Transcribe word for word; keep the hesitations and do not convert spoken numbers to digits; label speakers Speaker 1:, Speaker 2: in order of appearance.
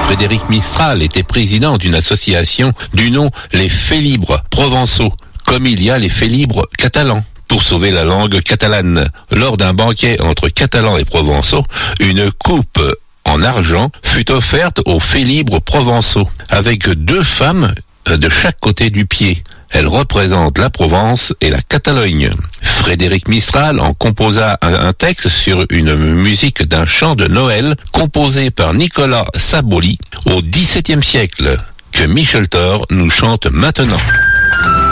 Speaker 1: Frédéric Mistral était président d'une association du nom les Félibres provençaux, comme il y a les Félibres catalans, pour sauver la langue catalane. Lors d'un banquet entre catalans et provençaux, une coupe en argent fut offerte aux Félibres provençaux, avec deux femmes de chaque côté du pied. Elle représente la Provence et la Catalogne. Frédéric Mistral en composa un texte sur une musique d'un chant de Noël composé par Nicolas Saboli au dix-septième siècle, que Michel Thor nous chante maintenant.